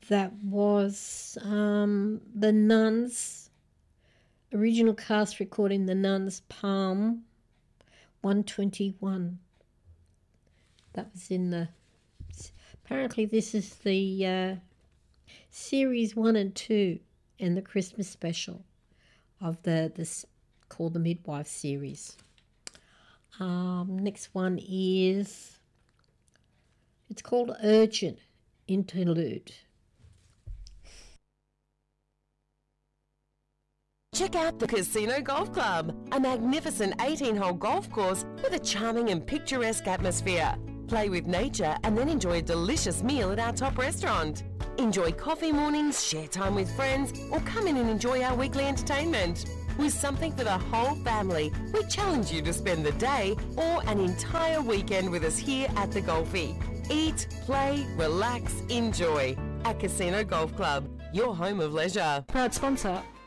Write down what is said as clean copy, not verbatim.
That was The Nuns, original cast recording The Nuns, Palm 121. That was in the... Apparently this is the series 1 and 2 in the Christmas special of this called the Midwife series. Next one is... It's called Urgent Interlude. Check out the Casino Golf Club, a magnificent 18-hole golf course with a charming and picturesque atmosphere. Play with nature and then enjoy a delicious meal at our top restaurant. Enjoy coffee mornings, share time with friends, or come in and enjoy our weekly entertainment. With something for the whole family, we challenge you to spend the day or an entire weekend with us here at the Golfie. Eat, play, relax, enjoy. At Casino Golf Club, your home of leisure. Proud sponsor